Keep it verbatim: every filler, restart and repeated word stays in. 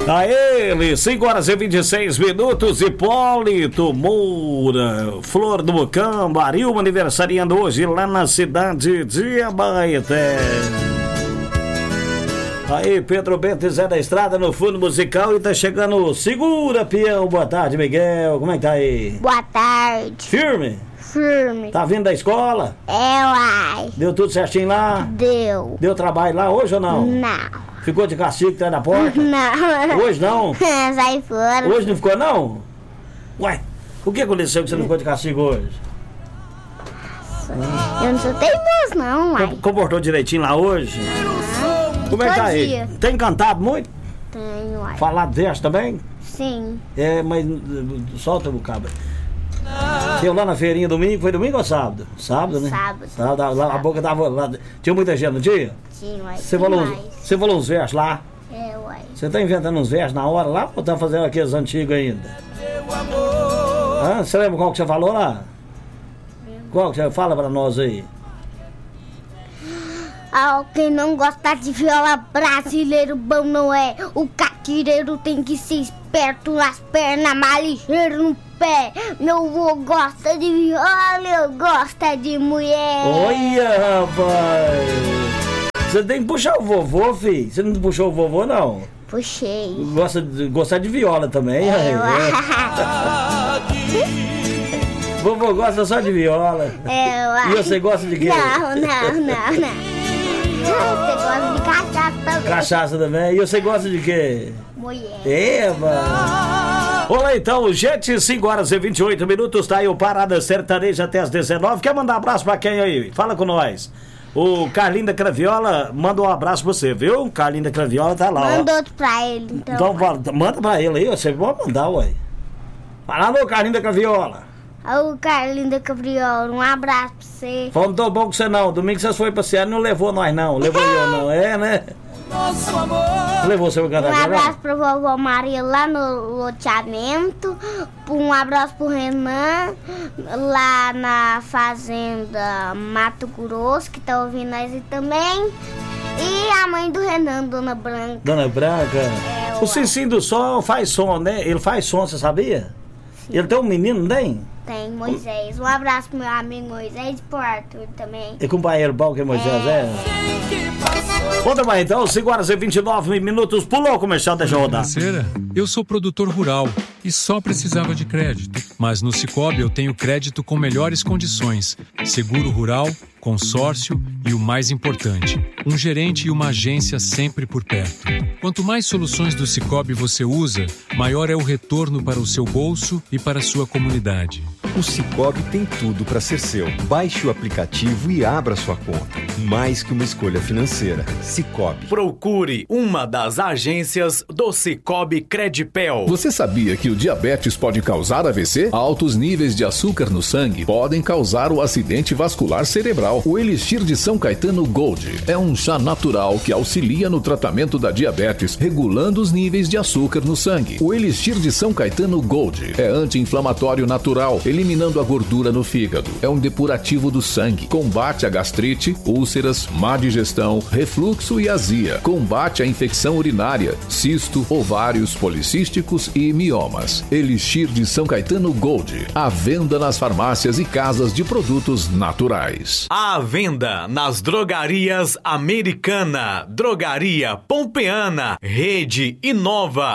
A ele, cinco horas e vinte e seis minutos, Hipólito Moura, Flor do Mucambo, Arilma aniversariando hoje lá na cidade de Abaeté. Aí, Pedro Bento e Zé da Estrada no fundo musical e tá chegando, segura, peão, boa tarde, Miguel, como é que tá aí? Boa tarde. Firme? Firme. Tá vindo da escola? É, uai. Deu tudo certinho lá? Deu. Deu trabalho lá hoje ou não? Não. Ficou de castigo atrás da porta? Não. Hoje não? Sai fora. Hoje não ficou não? Ué, o que aconteceu que você não ficou de castigo hoje? Eu não sou teimoso não, uai. Com- Comportou direitinho lá hoje? Não. Como é que tá aí? Dia. Tem cantado muito? Tenho, uai. Falado verso também? Sim. É, mas uh, solta o cabo. Eu lá na feirinha domingo, foi domingo ou sábado? Sábado, né? Sábado. Sábado, lá, a boca tava lá. Tinha muita gente no dia? Sim, uai. Você falou, uns- Demais. você falou uns versos lá? É, uai. Você tá inventando uns versos na hora lá ou tá fazendo aqueles antigos ainda? Hã? Você lembra qual que você falou lá? Qual que você fala pra nós aí? Ah, quem não gosta de viola, brasileiro bom não é. O catireiro tem que ser esperto nas pernas, mais ligeiro no pé. Meu avô gosta de viola, eu gosto de mulher. Olha, rapaz! Você tem que puxar o vovô, filho. Você não puxou o vovô, não? Puxei. Gosta de, gosta de viola também, É, aí. uai. Vovô gosta só de viola. É, uai. E você gosta de quê? Não, não, não, não. Você gosta de cachaça também. Cachaça também. E você gosta de quê? Mulher. Eba! Olá então, gente, cinco horas e vinte e oito minutos, tá aí o Parada Sertaneja até as dezenove. Quer mandar um abraço pra quem aí? Fala com nós. O Carlinho da Craviola manda um abraço pra você, viu? Carlinho da Craviola tá lá, ó. Manda outro pra ele, então. Então fala, manda pra ele aí, você pode mandar, ué. Fala, alô, Carlinho da Craviola. Ô, Carlinho da Cabriola, um abraço pra você. Falou, não tô bom com você não. Domingo vocês foram passear, não levou nós não. Levou eu não, é, né? Levou você pra Um cantar abraço pra vovó Maria lá no loteamento. Um abraço pro Renan lá na fazenda Mato Grosso, que tá ouvindo nós aí também. E a mãe do Renan, Dona Branca. Dona Branca. É, O ué. Cicinho do Sol faz som, né? Ele faz som, você sabia? Ele tem um menino, não tem? Tem Moisés. Um abraço pro meu amigo Moisés e pro Arthur também. E companheiro bom que é Moisés, é? Outra mais então, cinco horas e vinte e nove minutos, pulou o comercial, deixa eu rodar. Financeira? Eu sou produtor rural e só precisava de crédito. Mas no Sicoob eu tenho crédito com melhores condições, seguro rural, consórcio e o mais importante, um gerente e uma agência sempre por perto. Quanto mais soluções do Sicoob você usa, maior é o retorno para o seu bolso e para a sua comunidade. O Sicoob tem tudo para ser seu. Baixe o aplicativo e abra sua conta. Mais que uma escolha financeira. Sicoob. Procure uma das agências do Sicoob Credipel. Você sabia que o diabetes pode causar A V C? Altos níveis de açúcar no sangue podem causar o acidente vascular cerebral. O Elixir de São Caetano Gold é um chá natural que auxilia no tratamento da diabetes, regulando os níveis de açúcar no sangue. O Elixir de São Caetano Gold é anti-inflamatório natural, eliminando a gordura no fígado. É um depurativo do sangue, combate a gastrite, úlceras, má digestão, refluxo e azia. Combate a infecção urinária, cisto, ovários policísticos e miomas. Elixir de São Caetano Gold. À venda nas farmácias e casas de produtos naturais. À venda nas drogarias Americana, Drogaria Pompeana, Rede Inova